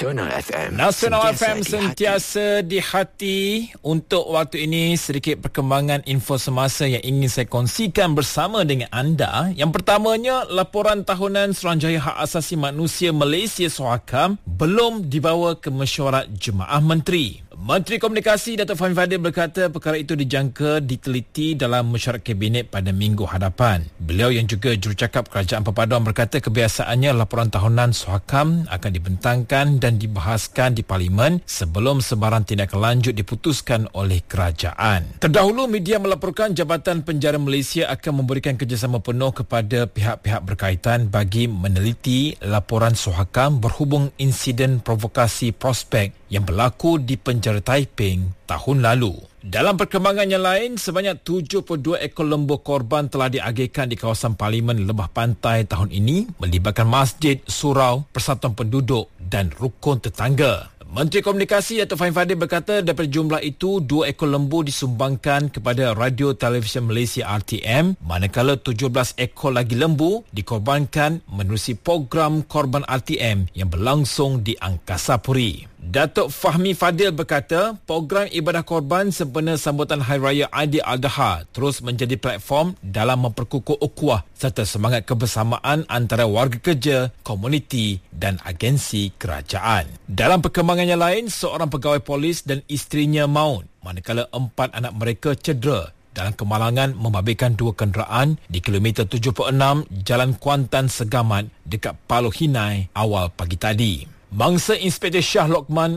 Nasional FM sentiasa di hati. Untuk waktu ini sedikit perkembangan info semasa yang ingin saya kongsikan bersama dengan anda. Yang pertamanya, laporan tahunan Suruhanjaya Hak Asasi Manusia Malaysia SOHAKAM belum dibawa ke mesyuarat Jemaah Menteri. Menteri Komunikasi Datuk Fahmi Fadil berkata perkara itu dijangka diteliti dalam mesyuarat Kabinet pada minggu hadapan. Beliau yang juga jurucakap Kerajaan Perpaduan berkata kebiasaannya laporan tahunan SOHAKAM akan dibentangkan dan dibahaskan di Parlimen sebelum sebarang tindakan lanjut diputuskan oleh kerajaan. Terdahulu, media melaporkan Jabatan Penjara Malaysia akan memberikan kerjasama penuh kepada pihak-pihak berkaitan bagi meneliti laporan SOHAKAM berhubung insiden provokasi prospek yang berlaku di penjara Taiping tahun lalu. Dalam perkembangan yang lain, sebanyak 72 ekor lembu korban telah diagihkan di kawasan Parlimen Lebah Pantai tahun ini melibatkan masjid, surau, persatuan penduduk dan rukun tetangga. Menteri Komunikasi Datuk Fahmi Fadil berkata daripada jumlah itu, 2 ekor lembu disumbangkan kepada Radio Television Malaysia RTM, manakala 17 ekor lagi lembu dikorbankan menerusi program korban RTM yang berlangsung di Angkasa Puri. Datuk Fahmi Fadil berkata, program ibadah korban sempena sambutan Hari Raya Aidil-Adha terus menjadi platform dalam memperkukuh ukhuwah serta semangat kebersamaan antara warga kerja, komuniti dan agensi kerajaan. Dalam perkembangan yang lain, seorang pegawai polis dan isterinya maut, manakala 4 anak mereka cedera dalam kemalangan membabitkan 2 kenderaan di kilometer 76 Jalan Kuantan Segamat dekat Paluh Hinai awal pagi tadi. Mangsa Inspektor Shah Lokman